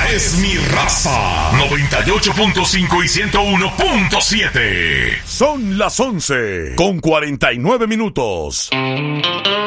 es mi raza. 98.5 y 101.7. Son las 11:49 minutos.